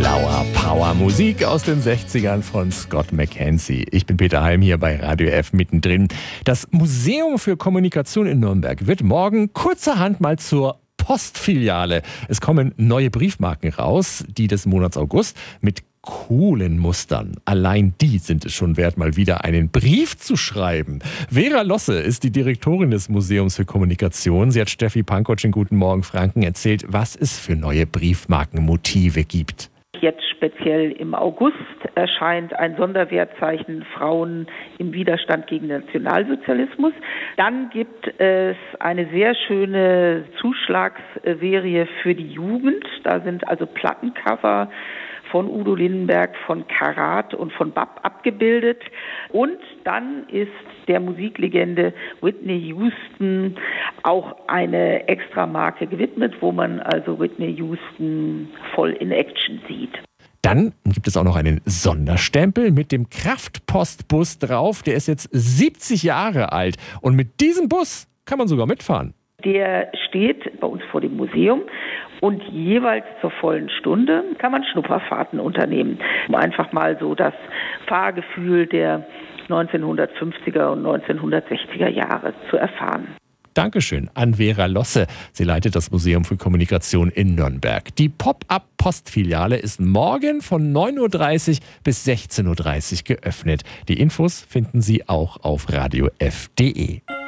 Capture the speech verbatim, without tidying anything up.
Flower Power, Musik aus den sechzigern von Scott McKenzie. Ich bin Peter Heim hier bei Radio F mittendrin. Das Museum für Kommunikation in Nürnberg wird morgen kurzerhand mal zur Postfiliale. Es kommen neue Briefmarken raus, die des Monats August, mit coolen Mustern. Allein die sind es schon wert, mal wieder einen Brief zu schreiben. Vera Losse ist die Direktorin des Museums für Kommunikation. Sie hat Steffi Pankotsch in Guten Morgen Franken erzählt, was es für neue Briefmarkenmotive gibt. Jetzt speziell im August erscheint ein Sonderwertzeichen Frauen im Widerstand gegen den Nationalsozialismus. Dann gibt es eine sehr schöne Zuschlagsserie für die Jugend. Da sind also Plattencover von Udo Lindenberg, von Karat und von Bab abgebildet. Und dann ist der Musiklegende Whitney Houston auch eine Extramarke gewidmet, wo man also Whitney Houston voll in Action sieht. Dann gibt es auch noch einen Sonderstempel mit dem Kraftpostbus drauf. Der ist jetzt siebzig Jahre alt. Und mit diesem Bus kann man sogar mitfahren. Der steht bei uns vor dem Museum und jeweils zur vollen Stunde kann man Schnupperfahrten unternehmen, um einfach mal so das Fahrgefühl der neunzehnhundertfünfziger und neunzehnhundertsechziger Jahre zu erfahren. Dankeschön an Vera Losse. Sie leitet das Museum für Kommunikation in Nürnberg. Die Pop-up-Postfiliale ist morgen von neun Uhr dreißig bis sechzehn Uhr dreißig geöffnet. Die Infos finden Sie auch auf radio f punkt de.